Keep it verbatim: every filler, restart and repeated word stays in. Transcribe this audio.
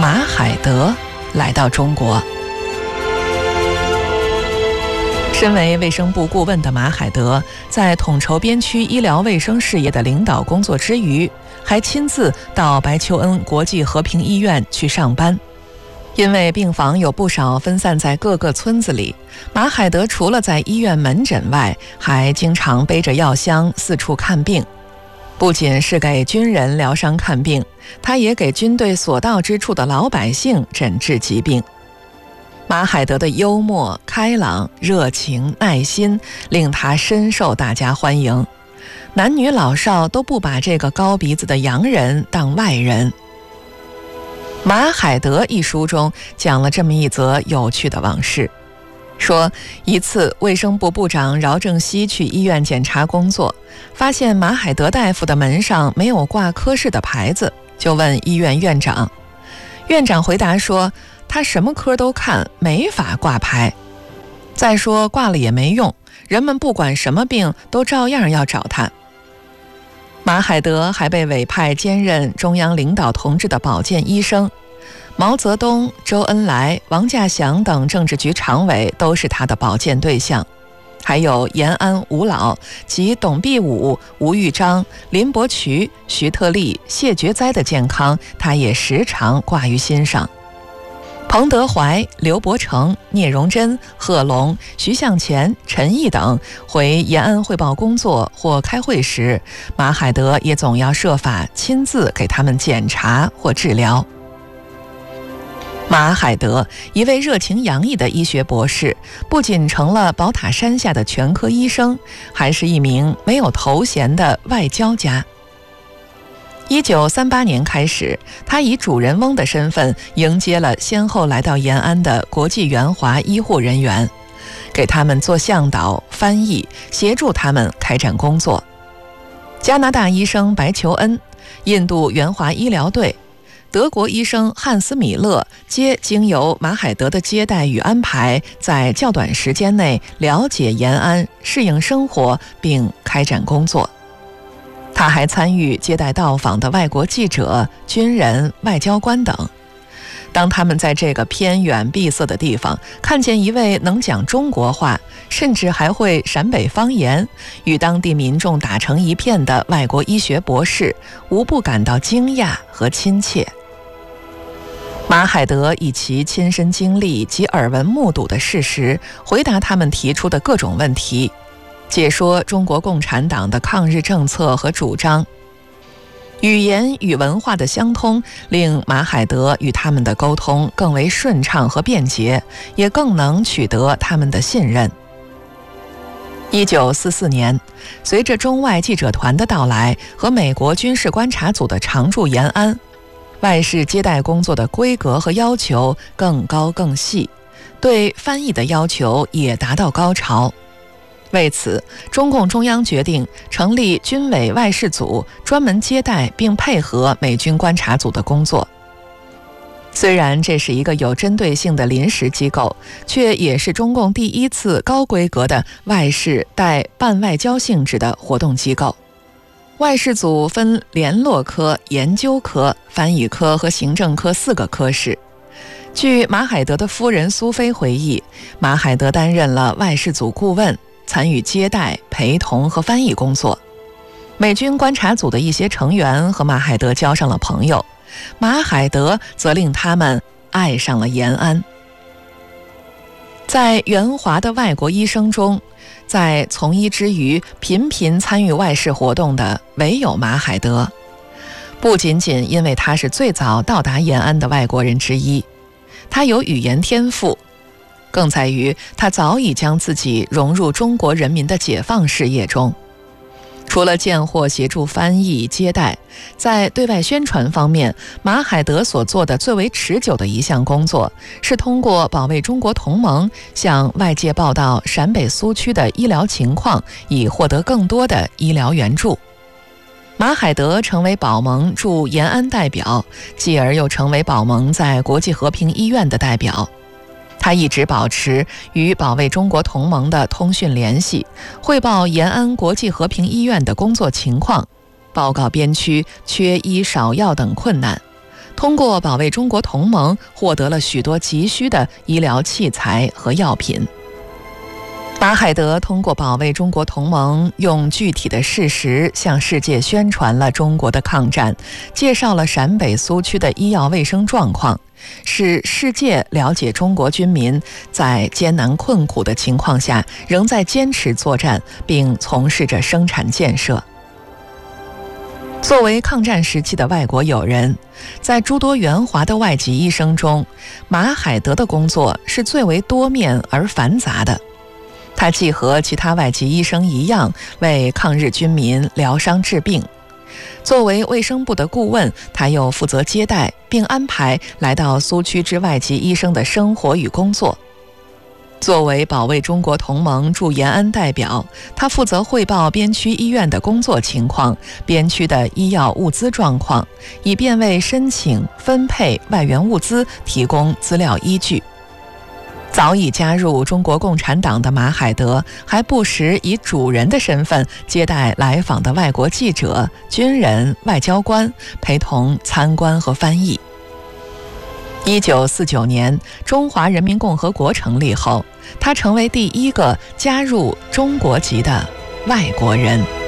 马海德来到中国。身为卫生部顾问的马海德，在统筹边区医疗卫生事业的领导工作之余，还亲自到白求恩国际和平医院去上班。因为病房有不少分散在各个村子里，马海德除了在医院门诊外，还经常背着药箱四处看病。不仅是给军人疗伤看病，他也给军队所到之处的老百姓诊治疾病。马海德的幽默、开朗、热情、耐心令他深受大家欢迎，男女老少都不把这个高鼻子的洋人当外人。马海德一书中讲了这么一则有趣的往事，说一次卫生部部长饶正熙去医院检查工作，发现马海德大夫的门上没有挂科室的牌子，就问医院院长。院长回答说，他什么科都看，没法挂牌。再说挂了也没用，人们不管什么病都照样要找他。马海德还被委派兼任中央领导同志的保健医生，毛泽东、周恩来、王稼祥等政治局常委都是他的保健对象，还有延安吴老及董必武、吴玉章、林伯渠、徐特立、谢觉哉的健康，他也时常挂于心上。彭德怀、刘伯承、聂荣臻、贺龙、徐向前、陈毅等回延安汇报工作或开会时，马海德也总要设法亲自给他们检查或治疗。马海德，一位热情洋溢的医学博士，不仅成了宝塔山下的全科医生，还是一名没有头衔的外交家。一九三八年开始，他以主人翁的身份迎接了先后来到延安的国际援华医护人员，给他们做向导、翻译，协助他们开展工作。加拿大医生白求恩、印度援华医疗队、德国医生汉斯·米勒皆经由马海德的接待与安排，在较短时间内了解延安，适应生活，并开展工作。他还参与接待到访的外国记者、军人、外交官等。当他们在这个偏远闭塞的地方看见一位能讲中国话，甚至还会陕北方言，与当地民众打成一片的外国医学博士，无不感到惊讶和亲切。马海德以其亲身经历及耳闻目睹的事实，回答他们提出的各种问题，解说中国共产党的抗日政策和主张。语言与文化的相通，令马海德与他们的沟通更为顺畅和便捷，也更能取得他们的信任。一九四四年，随着中外记者团的到来和美国军事观察组的常驻延安，外事接待工作的规格和要求更高更细，对翻译的要求也达到高潮。为此，中共中央决定成立军委外事组，专门接待并配合美军观察组的工作。虽然这是一个有针对性的临时机构，却也是中共第一次高规格的外事带半外交性质的活动机构。外事组分联络科、研究科、翻译科和行政科四个科室。据马海德的夫人苏菲回忆，马海德担任了外事组顾问，参与接待、陪同和翻译工作。美军观察组的一些成员和马海德交上了朋友，马海德则令他们爱上了延安。在援华的外国医生中，在从医之余频频参与外事活动的唯有马海德。不仅仅因为他是最早到达延安的外国人之一，他有语言天赋，更在于他早已将自己融入中国人民的解放事业中。除了见货协助翻译接待，在对外宣传方面，马海德所做的最为持久的一项工作，是通过保卫中国同盟向外界报道陕北苏区的医疗情况，以获得更多的医疗援助。马海德成为保盟驻延安代表，继而又成为保盟在国际和平医院的代表。他一直保持与保卫中国同盟的通讯联系，汇报延安国际和平医院的工作情况，报告边区缺医少药等困难， 通过保卫中国同盟获得了许多急需的医疗器材和药品。马海德通过保卫中国同盟，用具体的事实向世界宣传了中国的抗战，介绍了陕北苏区的医药卫生状况，使世界了解中国军民在艰难困苦的情况下仍在坚持作战，并从事着生产建设。作为抗战时期的外国友人，在诸多援华的外籍医生中，马海德的工作是最为多面而繁杂的。他既和其他外籍医生一样，为抗日军民疗伤治病。作为卫生部的顾问，他又负责接待并安排来到苏区之外籍医生的生活与工作。作为保卫中国同盟驻延安代表，他负责汇报边区医院的工作情况、边区的医药物资状况，以便为申请分配外援物资提供资料依据。早已加入中国共产党的马海德，还不时以主人的身份接待来访的外国记者、军人、外交官，陪同参观和翻译。一九四九年，中华人民共和国成立后，他成为第一个加入中国籍的外国人。